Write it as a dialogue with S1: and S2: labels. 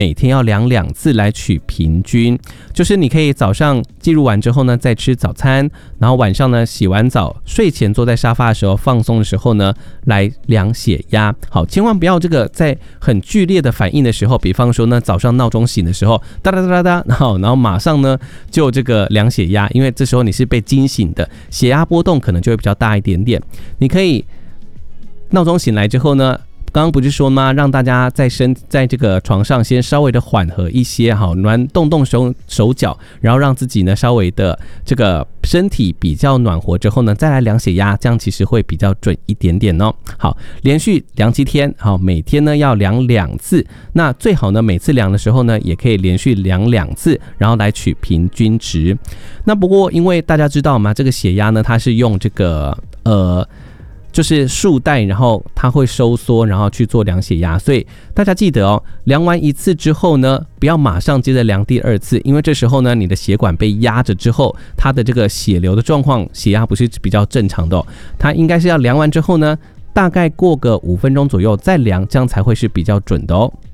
S1: 每天要量2次来取平均，就是你可以早上记录完之后呢，再吃早餐，然后晚上呢洗完澡，睡前坐在沙发的时候放松的时候呢，来量血压。好，千万不要这个在很剧烈的反应的时候，比方说呢早上闹钟醒的时候，哒哒哒哒哒，然后马上呢就这个量血压，因为这时候你是被惊醒的，血压波动可能就会比较大一点点。你可以闹钟醒来之后呢，刚刚不是说吗？让大家在这个床上先稍微的缓和一些，好，动手脚，然后让自己呢稍微的这个身体比较暖和之后呢，再来量血压，这样其实会比较准一点点哦。好，连续量7天，好，每天呢要量2次，那最好呢每次量的时候呢，也可以连续量2次，然后来取平均值。那不过因为大家知道嘛，这个血压呢，它是用这个就是束带，然后它会收缩，然后去做量血压，所以大家记得哦，量完1次之后呢，不要马上接着量第2次，因为这时候呢，你的血管被压着之后，它的这个血流的状况，血压不是比较正常的哦，它应该是要量完之后呢，大概过个5分钟左右再量，这样才会是比较准的哦。